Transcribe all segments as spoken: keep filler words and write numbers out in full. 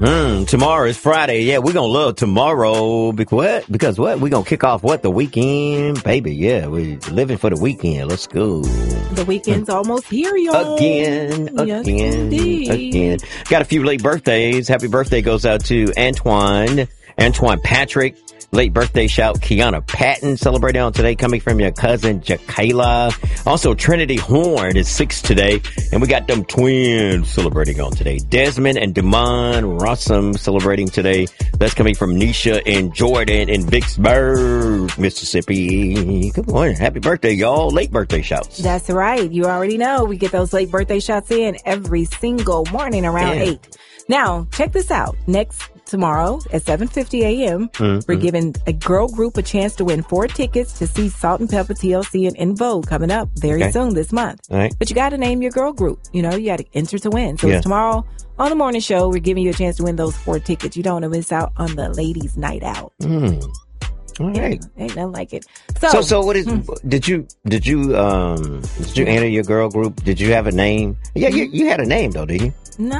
Mm-hmm. Tomorrow is Friday. Yeah, we're going to love tomorrow. Because what? Because what? We're going to kick off what? The weekend? Baby, yeah. We're living for the weekend. Let's go. The weekend's almost here, y'all. Again. Yes, Again. indeed. Again. Got a few late birthdays. Happy birthday goes out to Antoine. Antoine Patrick. Late birthday shout, Kiana Patton, celebrating on today, coming from your cousin, Jakayla. Also, Trinity Horn is six today, and we got them twins celebrating on today. Desmond and Damon Rossum celebrating today. That's coming from Nisha and Jordan in Vicksburg, Mississippi. Good morning. Happy birthday, y'all. Late birthday shouts. That's right. You already know we get those late birthday shots in every single morning around Yeah. eight. Now, check this out. Next tomorrow at seven fifty a.m., Mm-hmm. we're giving a girl group a chance to win four tickets to see Salt and Pepper T L C and In Vogue coming up very Okay. soon this month. All right. But you got to name your girl group. You know, you got to enter to win. So Yeah. it's tomorrow on the morning show. We're giving you a chance to win those four tickets. You don't want to miss out on the ladies' night out. Mm. All right. Yeah, ain't nothing like it. So, So, so what is, hmm. did you, did you, um, did you enter your girl group? Did you have a name? Yeah, you, you had a name though, didn't you? no,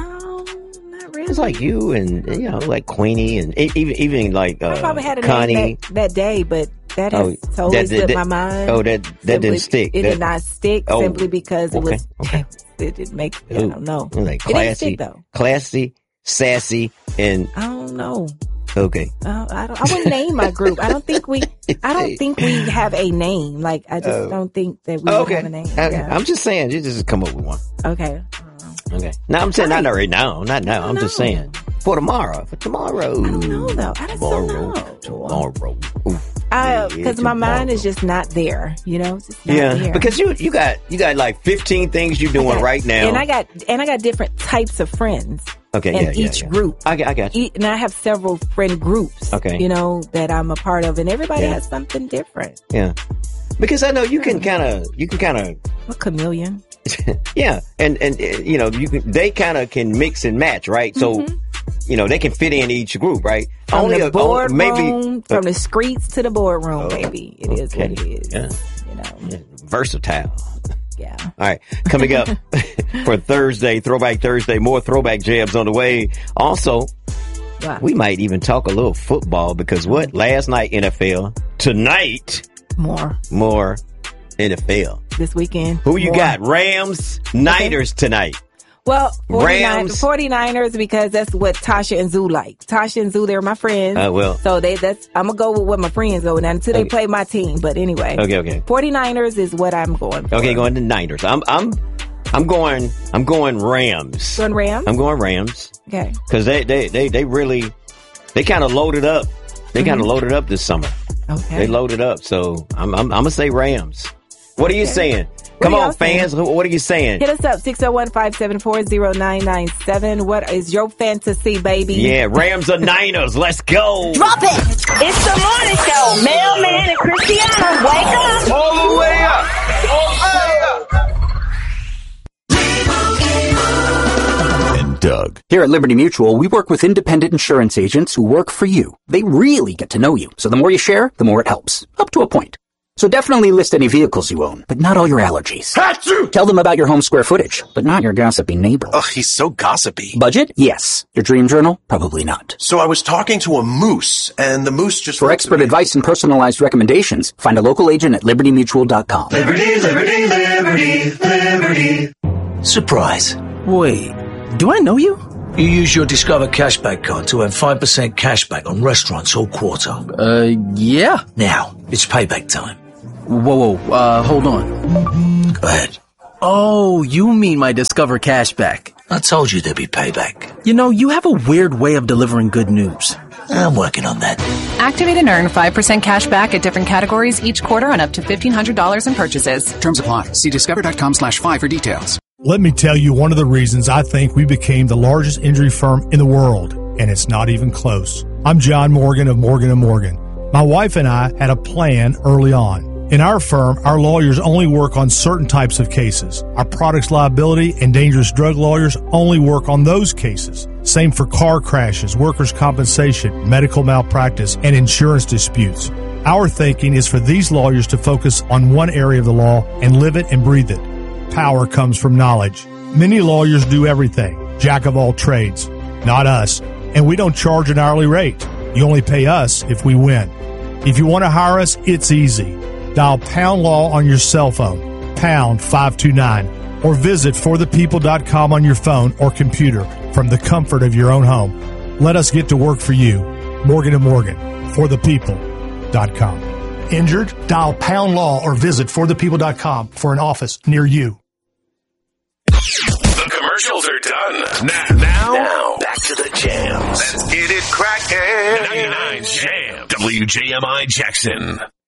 not really. It's like you and, you know, like Queenie and e- even, even like, uh, I probably had a Connie. name that, that day, but that has Oh, totally that- slipped that- my mind. Oh, that, that Simply- didn't stick. It That- did not stick Oh, simply because it okay, was, okay. it didn't make, I Ooh, don't know. Like It didn't classy, stick though. classy, sassy, and I don't know. okay. Uh, I don't, I wouldn't name my group. I don't think we, I don't think we have a name. Like, I just Oh. don't think that we Oh, would okay. have a name. I, Yeah. I'm just saying, you just come up with one. Okay. Okay. No, I'm saying not right now. Not now. I'm just know. saying for tomorrow. For tomorrow. I don't know though. I just don't Tomorrow. know. Tomorrow. Oof. Because Yeah, my mind is tomorrow. just not there, you know? It's just not Yeah, there. because you you got you got like fifteen things you're doing I got- right now. And I got, and I got different types of friends. okay, in yeah, yeah, each yeah. group. I, got- I got you. E- And I have several friend groups, Okay. you know, that I'm a part of, and everybody Yeah. has something different. Yeah, because I know you can kind of you can kind of A chameleon. yeah, and and uh, you know you can they kind of can mix and match, right? So you know they can fit in each group, right? From the a- boardroom, maybe from the streets to the boardroom, baby. It is what it okay. is. Yeah. You know, Yeah, versatile. yeah. All right, coming up for Thursday, Throwback Thursday, more throwback jams on the way. Also, Wow. we might even talk a little football because what? Last night N F L, tonight More more N F L. this weekend. Who you More. got? Rams, Niners tonight. Well, Rams. forty-niners because that's what Tasha and Zoo like. Tasha and Zoo, they're my friends. Uh, well. So they that's I'm going to go with what my friends go with now until they Okay. play my team. But anyway. Okay, okay. forty-niners is what I'm going for. Okay, going to Niners. I'm I'm I'm going I'm going Rams. Going Rams? I'm going Rams Okay. because they, they they they really they kind of loaded up. They kind of loaded up this summer. Okay. They loaded up. So I'm I'm, I'm gonna say Rams. What are you saying? Come are on, y'all saying? fans. What are you saying? Hit us up, six oh one, five seven four, oh nine nine seven. What is your fantasy, baby? Yeah, Rams or Niners. Let's go. Drop it! It's the morning show. Mailman and Cristiano, wake up! All the way up. All the way up. And Doug. Here at Liberty Mutual, we work with independent insurance agents who work for you. They really get to know you. So the more you share, the more it helps. Up to a point. So definitely list any vehicles you own, but not all your allergies. Achoo! Tell them about your home square footage, but not your gossipy neighbor. Ugh, he's so gossipy. Budget? Yes. Your dream journal? Probably not. So I was talking to a moose, and the moose just... For expert advice and personalized recommendations, find a local agent at liberty mutual dot com. Liberty, liberty, liberty, liberty. Surprise. Wait, do I know you? You use your Discover Cashback card to earn five percent cashback on restaurants all quarter. Uh, yeah. Now, it's payback time. Whoa, whoa, uh, hold on. Go ahead. Oh, you mean my Discover Cashback. I told you there'd be payback. You know, you have a weird way of delivering good news. I'm working on that. Activate and earn five percent cash back at different categories each quarter on up to fifteen hundred dollars in purchases. Terms apply. See discover.com slash five for details. Let me tell you one of the reasons I think we became the largest injury firm in the world, and it's not even close. I'm John Morgan of Morgan and Morgan. My wife and I had a plan early on. In our firm, our lawyers only work on certain types of cases. Our products liability and dangerous drug lawyers only work on those cases. Same for car crashes, workers' compensation, medical malpractice, and insurance disputes. Our thinking is for these lawyers to focus on one area of the law and live it and breathe it. Power comes from knowledge. Many lawyers do everything, jack of all trades. Not us. and we don't charge an hourly rate. You only pay us if we win. If you want to hire us, it's easy. Dial Pound Law on your cell phone, pound five two nine, or visit for the people dot com on your phone or computer from the comfort of your own home. Let us get to work for you. Morgan and Morgan, for the people dot com. Injured? Dial Pound Law or visit for the people dot com for an office near you. The commercials are done. Now, now, now back to the jams. Let's get it crackin'. ninety-nine Jam. W J M I Jackson.